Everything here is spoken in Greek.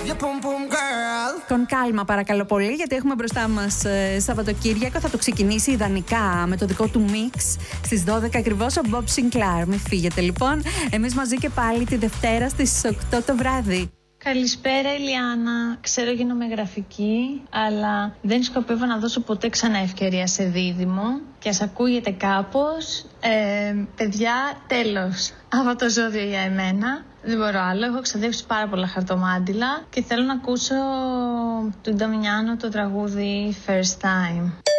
Con calma παρακαλώ πολύ, γιατί έχουμε μπροστά μας Σαββατοκύριακο. Θα το ξεκινήσει ιδανικά με το δικό του μίξ στις 12 ακριβώς ο Bob Sinclair. Μην φύγετε λοιπόν. Εμείς μαζί και πάλι τη Δευτέρα στις 8 το βράδυ. Καλησπέρα Ηλιάνα, ξέρω γίνομαι γραφική, αλλά δεν σκοπεύω να δώσω ποτέ ξανά ευκαιρία σε δίδυμο και ας ακούγεται κάπως, παιδιά, τέλος, αυτό το ζώδιο για εμένα, δεν μπορώ άλλο, έχω ξαδέψει πάρα πολλά χαρτομάτιλα και θέλω να ακούσω του Νταμινιάνο το τραγούδι First Time.